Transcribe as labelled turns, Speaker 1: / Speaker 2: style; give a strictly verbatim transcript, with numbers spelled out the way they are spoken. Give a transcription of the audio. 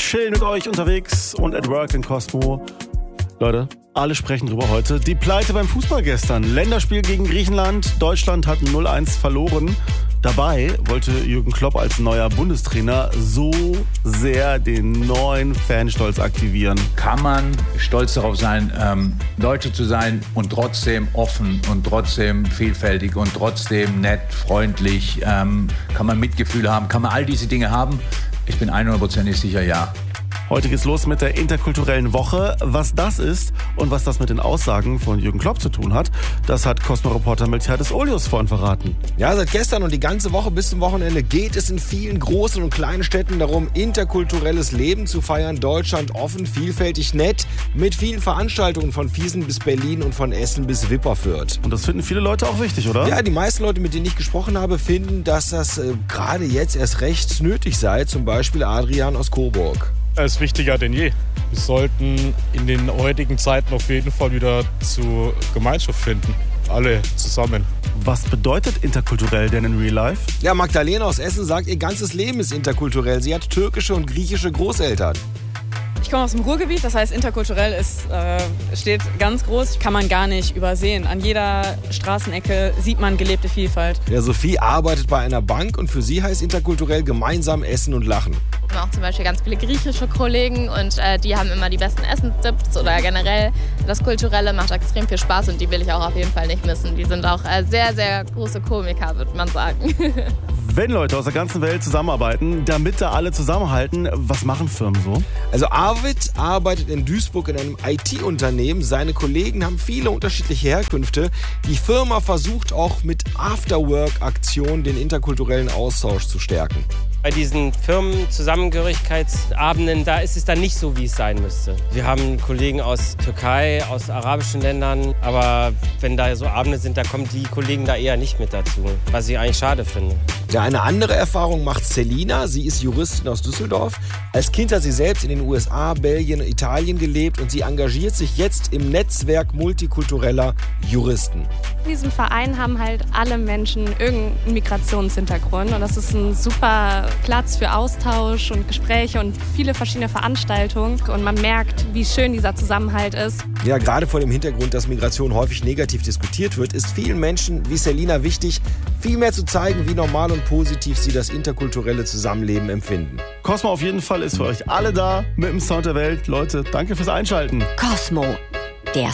Speaker 1: chillen mit euch unterwegs und at work in Cosmo. Leute, alle sprechen drüber heute. Die Pleite beim Fußball gestern. Länderspiel gegen Griechenland. Deutschland hat null eins verloren. Dabei wollte Jürgen Klopp als neuer Bundestrainer so sehr den neuen Fanstolz aktivieren.
Speaker 2: Kann man stolz darauf sein, ähm, Deutsche zu sein und trotzdem offen und trotzdem vielfältig und trotzdem nett, freundlich? Ähm, kann man Mitgefühl haben? Kann man all diese Dinge haben? Ich bin hundertprozentig sicher, ja.
Speaker 1: Heute geht's los mit der interkulturellen Woche. Was das ist und was das mit den Aussagen von Jürgen Klopp zu tun hat, das hat Cosmo-Reporter Miltiades Olius vorhin verraten.
Speaker 3: Ja, seit gestern und die ganze Woche bis zum Wochenende geht es in vielen großen und kleinen Städten darum, interkulturelles Leben zu feiern. Deutschland offen, vielfältig, nett, mit vielen Veranstaltungen von Fiesen bis Berlin und von Essen bis Wipperfürth.
Speaker 1: Und das finden viele Leute auch wichtig, oder?
Speaker 3: Ja, die meisten Leute, mit denen ich gesprochen habe, finden, dass das äh, gerade jetzt erst recht nötig sei. Zum Beispiel Adrian aus Coburg.
Speaker 4: Es ist wichtiger denn je. Wir sollten in den heutigen Zeiten auf jeden Fall wieder zu Gemeinschaft finden. Alle zusammen.
Speaker 1: Was bedeutet interkulturell denn in Real Life?
Speaker 3: Ja, Magdalena aus Essen sagt, ihr ganzes Leben ist interkulturell. Sie hat türkische und griechische Großeltern.
Speaker 5: Ich komme aus dem Ruhrgebiet, das heißt interkulturell ist, äh, steht ganz groß, kann man gar nicht übersehen. An jeder Straßenecke sieht man gelebte Vielfalt.
Speaker 3: Ja, Sophie arbeitet bei einer Bank und für sie heißt interkulturell gemeinsam essen und lachen.
Speaker 6: Wir haben auch zum Beispiel ganz viele griechische Kollegen und äh, die haben immer die besten Essenstipps oder generell das Kulturelle macht extrem viel Spaß und die will ich auch auf jeden Fall nicht missen. Die sind auch äh, sehr, sehr große Komiker, würde man sagen.
Speaker 1: Wenn Leute aus der ganzen Welt zusammenarbeiten, damit da alle zusammenhalten, was machen Firmen so?
Speaker 3: Also Arvid arbeitet in Duisburg in einem I T-Unternehmen. Seine Kollegen haben viele unterschiedliche Herkünfte. Die Firma versucht auch mit Afterwork-Aktionen den interkulturellen Austausch zu stärken.
Speaker 7: Bei diesen Firmenzusammengehörigkeitsabenden, da ist es dann nicht so, wie es sein müsste. Wir haben Kollegen aus Türkei, aus arabischen Ländern, aber wenn da so Abende sind, da kommen die Kollegen da eher nicht mit dazu, was ich eigentlich schade finde.
Speaker 3: Ja, eine andere Erfahrung macht Selina. Sie ist Juristin aus Düsseldorf. Als Kind hat sie selbst in den U S A, Belgien und Italien gelebt und sie engagiert sich jetzt im Netzwerk multikultureller Juristen.
Speaker 8: In diesem Verein haben halt alle Menschen irgendeinen Migrationshintergrund und das ist ein super Platz für Austausch und Gespräche und viele verschiedene Veranstaltungen und man merkt, wie schön dieser Zusammenhalt ist.
Speaker 3: Ja, gerade vor dem Hintergrund, dass Migration häufig negativ diskutiert wird, ist vielen Menschen wie Selina wichtig, viel mehr zu zeigen, wie normal und positiv sie das interkulturelle Zusammenleben empfinden.
Speaker 1: Cosmo auf jeden Fall ist für euch alle da mit dem Sound der Welt. Leute, danke fürs Einschalten.
Speaker 9: Cosmo.